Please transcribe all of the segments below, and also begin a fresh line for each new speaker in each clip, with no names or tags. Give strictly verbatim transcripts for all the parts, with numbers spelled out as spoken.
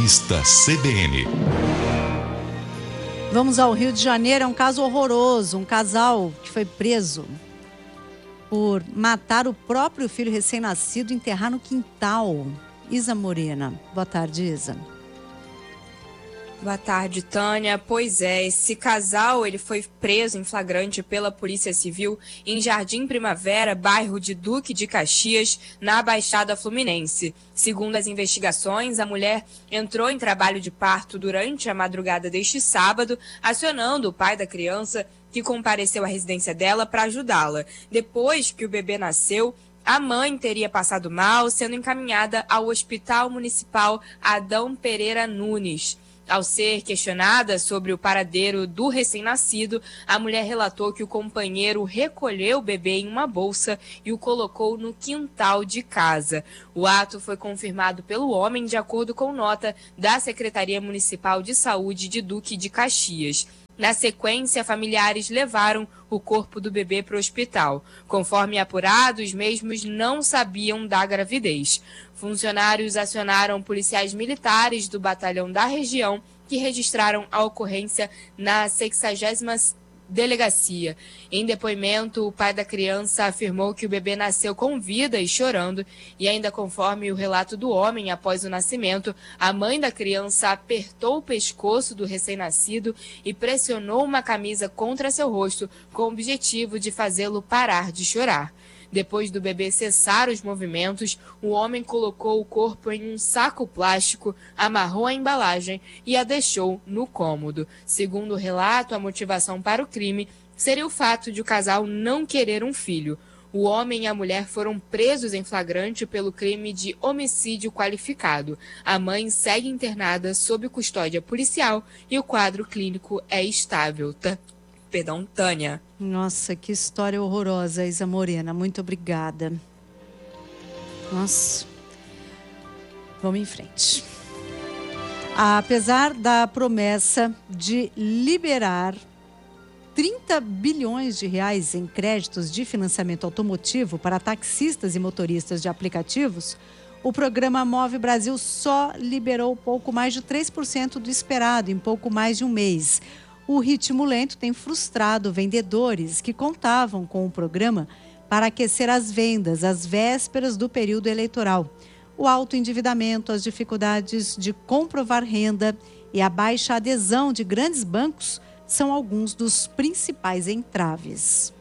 Revista C B N.
Vamos ao Rio de Janeiro, é um caso horroroso. Um casal que foi preso por matar o próprio filho recém-nascido e enterrar no quintal. Isa Morena. Boa tarde, Isa.
Boa tarde, Tânia. Pois é, esse casal ele foi preso em flagrante pela Polícia Civil em Jardim Primavera, bairro de Duque de Caxias, na Baixada Fluminense. Segundo as investigações, a mulher entrou em trabalho de parto durante a madrugada deste sábado, acionando o pai da criança, que compareceu à residência dela para ajudá-la. Depois que o bebê nasceu, a mãe teria passado mal, sendo encaminhada ao Hospital Municipal Adão Pereira Nunes. Ao ser questionada sobre o paradeiro do recém-nascido, a mulher relatou que o companheiro recolheu o bebê em uma bolsa e o colocou no quintal de casa. O ato foi confirmado pelo homem, de acordo com nota da Secretaria Municipal de Saúde de Duque de Caxias. Na sequência, familiares levaram o corpo do bebê para o hospital. Conforme apurado, os mesmos não sabiam da gravidez. Funcionários acionaram policiais militares do batalhão da região, que registraram a ocorrência na sexagésima delegacia. Em depoimento, o pai da criança afirmou que o bebê nasceu com vida e chorando, e ainda conforme o relato do homem, após o nascimento, a mãe da criança apertou o pescoço do recém-nascido e pressionou uma camisa contra seu rosto com o objetivo de fazê-lo parar de chorar. Depois do bebê cessar os movimentos, o homem colocou o corpo em um saco plástico, amarrou a embalagem e a deixou no cômodo. Segundo o relato, a motivação para o crime seria o fato de o casal não querer um filho. O homem e a mulher foram presos em flagrante pelo crime de homicídio qualificado. A mãe segue internada sob custódia policial e o quadro clínico é estável. Tá? Perdão, Tânia.
Nossa, que história horrorosa, Isa Morena. Muito obrigada. Nossa. Vamos em frente. Apesar da promessa de liberar trinta bilhões de reais em créditos de financiamento automotivo para taxistas e motoristas de aplicativos, o programa Move Brasil só liberou pouco mais de três por cento do esperado em pouco mais de um mês. O ritmo lento tem frustrado vendedores que contavam com o programa para aquecer as vendas às vésperas do período eleitoral. O alto endividamento, as dificuldades de comprovar renda e a baixa adesão de grandes bancos são alguns dos principais entraves.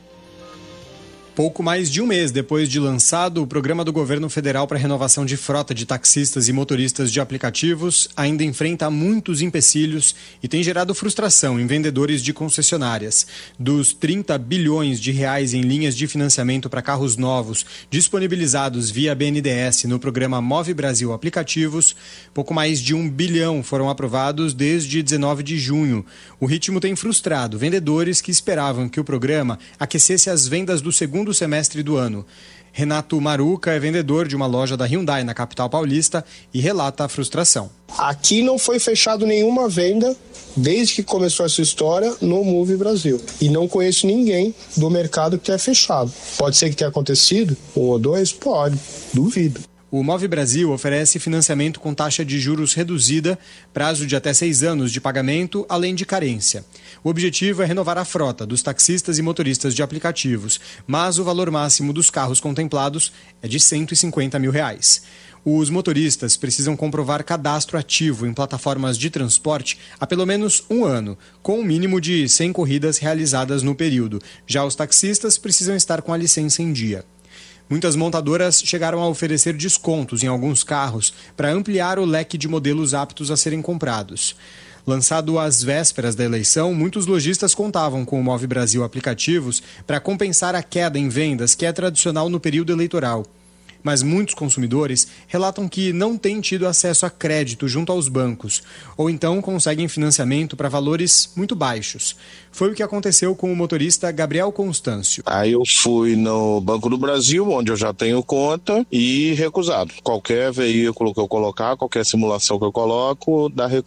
Pouco mais de um mês depois de lançado, o programa do governo federal para renovação de frota de taxistas e motoristas de aplicativos ainda enfrenta muitos empecilhos e tem gerado frustração em vendedores de concessionárias. Dos trinta bilhões de reais em linhas de financiamento para carros novos disponibilizados via B N D E S no programa Move Brasil Aplicativos, pouco mais de um bilhão foram aprovados desde dezenove de junho. O ritmo tem frustrado vendedores que esperavam que o programa aquecesse as vendas do segundo semestre do ano. Renato Maruca é vendedor de uma loja da Hyundai na capital paulista e relata a frustração.
Aqui não foi fechado nenhuma venda desde que começou essa história no Move Brasil. E não conheço ninguém do mercado que tenha fechado. Pode ser que tenha acontecido? Um ou dois? Pode. Duvido.
O Move Brasil oferece financiamento com taxa de juros reduzida, prazo de até seis anos de pagamento, além de carência. O objetivo é renovar a frota dos taxistas e motoristas de aplicativos, mas o valor máximo dos carros contemplados é de cento e cinquenta mil reais. Os motoristas precisam comprovar cadastro ativo em plataformas de transporte há pelo menos um ano, com um mínimo de cem corridas realizadas no período. Já os taxistas precisam estar com a licença em dia. Muitas montadoras chegaram a oferecer descontos em alguns carros para ampliar o leque de modelos aptos a serem comprados. Lançado às vésperas da eleição, muitos lojistas contavam com o Move Brasil Aplicativos para compensar a queda em vendas que é tradicional no período eleitoral. Mas muitos consumidores relatam que não têm tido acesso a crédito junto aos bancos, ou então conseguem financiamento para valores muito baixos. Foi o que aconteceu com o motorista Gabriel Constâncio.
Aí eu fui no Banco do Brasil, onde eu já tenho conta, e recusado. Qualquer veículo que eu colocar, qualquer simulação que eu coloco, dá recusado.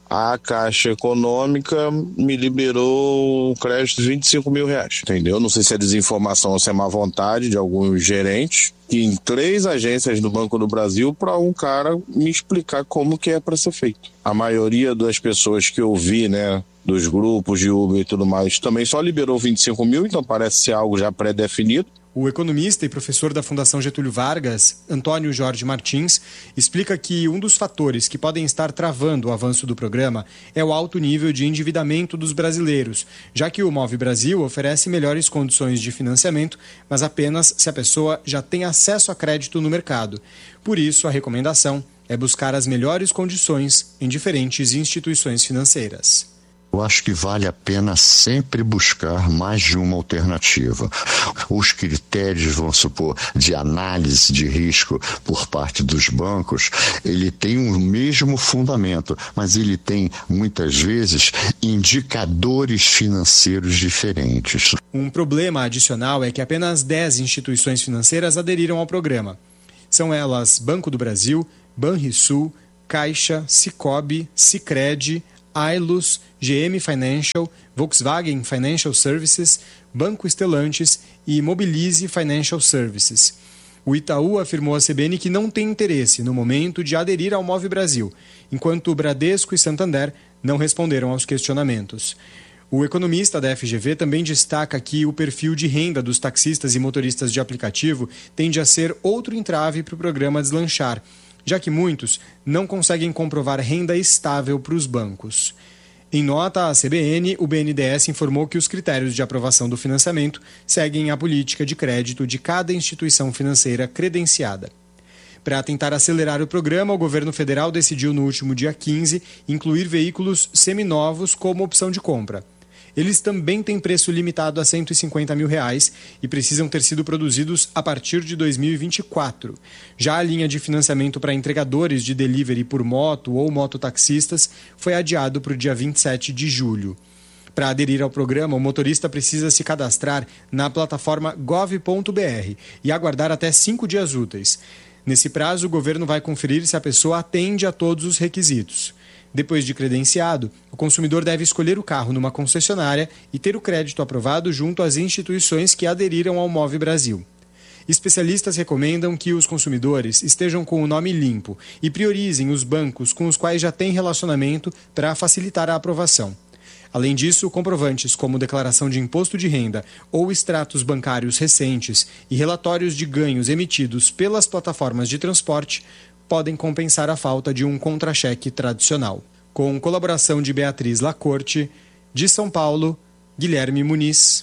A Caixa Econômica me liberou um crédito de vinte e cinco mil reais, entendeu? Não sei se é desinformação ou se é má vontade de alguns gerentes, que em três agências do Banco do Brasil para um cara me explicar como que é para ser feito. A maioria das pessoas que eu vi, né, dos grupos de Uber e tudo mais, também só liberou vinte e cinco mil, então parece ser algo já pré-definido.
O economista e professor da Fundação Getúlio Vargas, Antônio Jorge Martins, explica que um dos fatores que podem estar travando o avanço do programa é o alto nível de endividamento dos brasileiros, já que o Move Brasil oferece melhores condições de financiamento, mas apenas se a pessoa já tem acesso a crédito no mercado. Por isso, a recomendação é buscar as melhores condições em diferentes instituições financeiras.
Eu acho que vale a pena sempre buscar mais de uma alternativa. Os critérios, vamos supor, de análise de risco por parte dos bancos, ele tem o mesmo fundamento, mas ele tem, muitas vezes, indicadores financeiros diferentes.
Um problema adicional é que apenas dez instituições financeiras aderiram ao programa. São elas Banco do Brasil, Banrisul, Caixa, Sicobi, Sicredi, Ailus, G M Financial, Volkswagen Financial Services, Banco Stellantis e Mobilize Financial Services. O Itaú afirmou à C B N que não tem interesse, no momento, de aderir ao Move Brasil, enquanto o Bradesco e Santander não responderam aos questionamentos. O economista da F G V também destaca que o perfil de renda dos taxistas e motoristas de aplicativo tende a ser outro entrave para o programa deslanchar, já que muitos não conseguem comprovar renda estável para os bancos. Em nota à C B N, o B N D E S informou que os critérios de aprovação do financiamento seguem a política de crédito de cada instituição financeira credenciada. Para tentar acelerar o programa, o governo federal decidiu no último dia quinze incluir veículos seminovos como opção de compra. Eles também têm preço limitado a cento e cinquenta mil reais e precisam ter sido produzidos a partir de dois mil e vinte e quatro. Já a linha de financiamento para entregadores de delivery por moto ou mototaxistas foi adiado para o dia vinte e sete de julho. Para aderir ao programa, o motorista precisa se cadastrar na plataforma gov ponto br e aguardar até cinco dias úteis. Nesse prazo, o governo vai conferir se a pessoa atende a todos os requisitos. Depois de credenciado, o consumidor deve escolher o carro numa concessionária e ter o crédito aprovado junto às instituições que aderiram ao Move Brasil. Especialistas recomendam que os consumidores estejam com o nome limpo e priorizem os bancos com os quais já têm relacionamento para facilitar a aprovação. Além disso, comprovantes como declaração de imposto de renda ou extratos bancários recentes e relatórios de ganhos emitidos pelas plataformas de transporte podem compensar a falta de um contra-cheque tradicional. Com colaboração de Beatriz Lacorte, de São Paulo, Guilherme Muniz.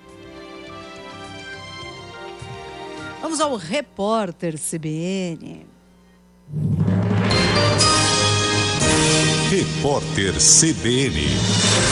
Vamos ao repórter C B N.
Repórter C B N.